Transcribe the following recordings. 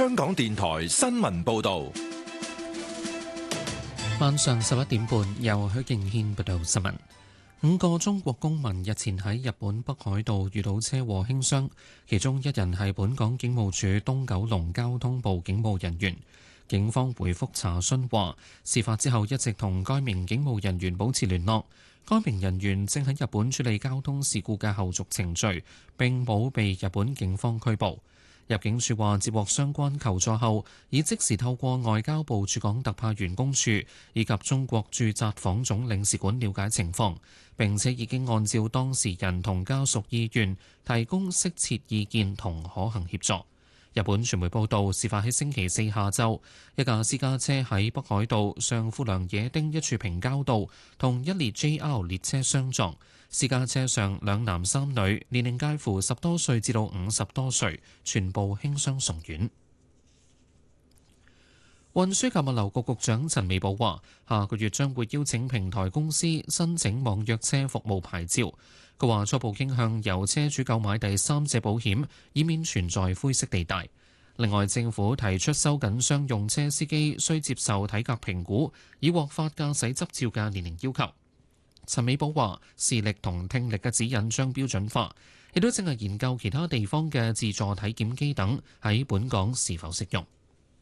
香港電台新聞報道。 晚上11點半，由許敬軒報道新聞。5個中國公民日前喺日本北海道遇到車禍輕傷，其中一人係本港警務處東九龍交通部警務人員。警方回覆查詢話，事發之後一直同該名警務人員保持聯絡，該名人員正喺日本處理交通事故嘅後續程序，並冇被日本警方拘捕。入境處話接獲相關求助後，已即時透過外交部駐港特派員公署以及中國駐札幌總領事館了解情況，並且已經按照當事人同家屬意願提供適切意見同可行協助。日本傳媒報道，事發喺星期四下晝，一架私家車喺北海道上富良野町一處平交道同一列 JR 列車相撞。私家車上兩男三女，年齡介乎10多歲至到50多歲，全部輕傷送院。運輸及物流局局長陳美寶話，下個月將會邀請平台公司申請網約車服務牌照。佢話初步傾向由車主購買第三者保險，以免存在灰色地帶。另外，政府提出收緊商用車司機需接受體格評估，以獲發駕駛執照嘅年齡要求。陳美寶話，視力同聽力嘅指引將標準化，亦都正係研究其他地方嘅自助體檢機等喺本港是否適用。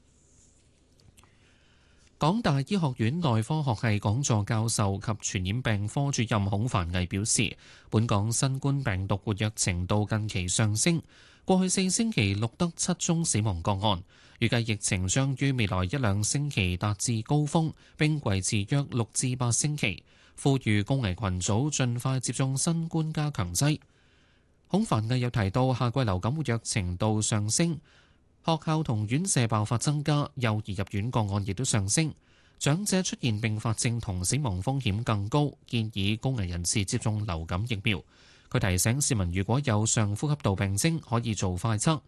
港大醫學院內科學系講座教授及傳染病科主任孔繁毅表示，本港新冠病毒活躍程度近期上升，過去4星期錄得7宗死亡個案，預計疫情將於未來1-2星期達至高峰，並維持約6至8星期。呼籲高危群組盡快接種新冠加強劑。孔繁毅又提到，夏季流感活躍程度上升，學校同院舍爆發增加，幼兒入院個案亦都上升，長者出現併發症同死亡風險更高，建議高危人士接種流感疫苗。佢提醒市民，如果有上呼吸道病徵，可以做快測，